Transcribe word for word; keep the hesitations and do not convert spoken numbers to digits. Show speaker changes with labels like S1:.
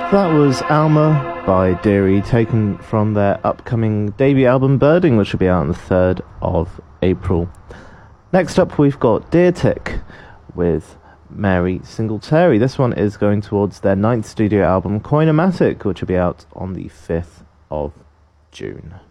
S1: That was Alma by Deary, taken from their upcoming debut album Birding, which will be out on the third of April. Next up we've got Deer Tick with Mary Singletary. This one is going towards their ninth studio album Coinomatic, which will be out on the fifth of June.